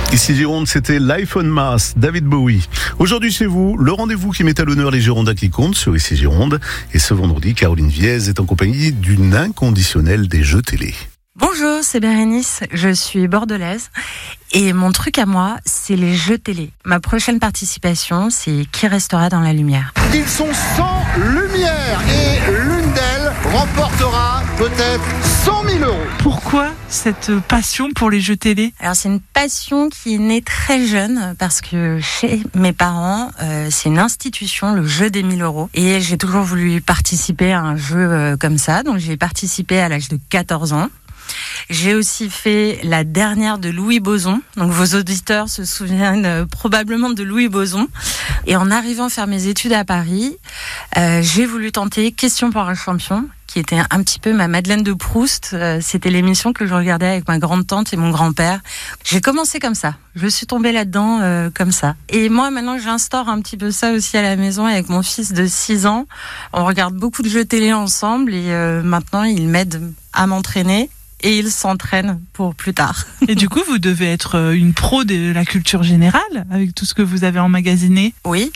Ici Gironde, c'était Life on Mars, David Bowie. Aujourd'hui chez vous, le rendez-vous qui met à l'honneur les Girondins qui comptent sur Ici Gironde. Et ce vendredi, Caroline Viez est en compagnie d'une inconditionnelle des jeux télé. Bonjour, c'est Bérénice, je suis bordelaise et mon truc à moi, c'est les jeux télé. Ma prochaine participation, c'est Qui restera dans la lumière. Ils sont 100 lumières et l'une d'elles remportera peut-être 100 000 euros. Pourquoi cette passion pour les jeux télé ? Alors c'est une passion qui est née très jeune parce que chez mes parents, c'est une institution, le jeu des 1000 euros. Et j'ai toujours voulu participer à un jeu comme ça, donc j'ai participé à l'âge de 14 ans. J'ai aussi fait la dernière de Louis Boson. Donc vos auditeurs se souviennent probablement de Louis Boson. Et en arrivant à faire mes études à Paris, j'ai voulu tenter Question pour un champion, qui était un petit peu ma Madeleine de Proust. C'était l'émission que je regardais avec ma grande-tante et mon grand-père. J'ai commencé comme ça. Je suis tombée là-dedans comme ça. Et moi, maintenant, j'instaure un petit peu ça aussi à la maison avec mon fils de 6 ans. On regarde beaucoup de jeux télé ensemble et maintenant, il m'aide à m'entraîner. Et il s'entraîne pour plus tard. Et du coup, vous devez être une pro de la culture générale avec tout ce que vous avez emmagasiné. Oui.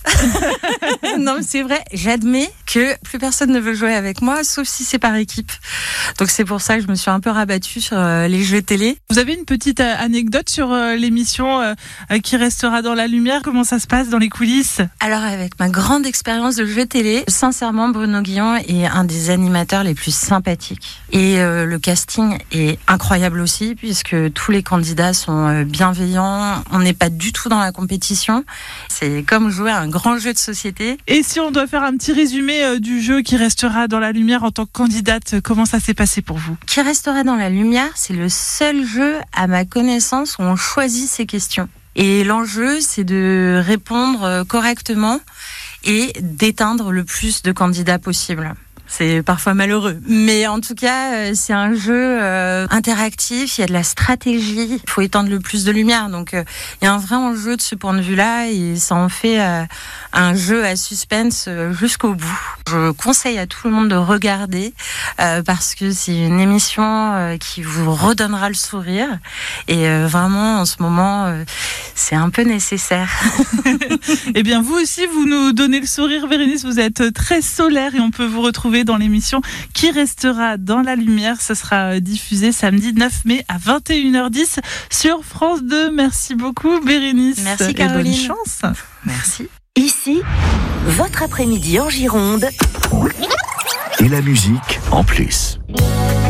Non, mais c'est vrai. J'admets que plus personne ne veut jouer avec moi, sauf si c'est par équipe. Donc c'est pour ça que je me suis un peu rabattue sur les jeux télé. Vous avez une petite anecdote sur l'émission Qui restera dans la lumière ? Comment ça se passe dans les coulisses ? Alors avec ma grande expérience de jeux télé, sincèrement, Bruno Guillon est un des animateurs les plus sympathiques. Et le casting est incroyable aussi, puisque tous les candidats sont bienveillants. On n'est pas du tout dans la compétition. C'est comme jouer à un grand jeu de société. Et si on doit faire un petit résumé du jeu Qui restera dans la lumière en tant que candidate, comment ça s'est passé pour vous ? Qui restera dans la lumière, c'est le seul jeu, à ma connaissance, où on choisit ses questions. Et l'enjeu, c'est de répondre correctement et d'éteindre le plus de candidats possible. C'est parfois malheureux. Mais en tout cas, c'est un jeu interactif, il y a de la stratégie, il faut étendre le plus de lumière. Donc, il y a un vrai enjeu de ce point de vue-là et ça en fait un jeu à suspense jusqu'au bout. Je conseille à tout le monde de regarder parce que c'est une émission qui vous redonnera le sourire. Et vraiment, en ce moment, c'est un peu nécessaire. Eh bien, vous aussi, vous nous donnez le sourire, Bérénice. Vous êtes très solaire et on peut vous retrouver dans l'émission Qui restera dans la lumière. Ce sera diffusé samedi 9 mai à 21h10 sur France 2. Merci beaucoup, Bérénice. Merci, Caroline. Et bonne chance. Merci. Ici, votre après-midi en Gironde. Et la musique en plus.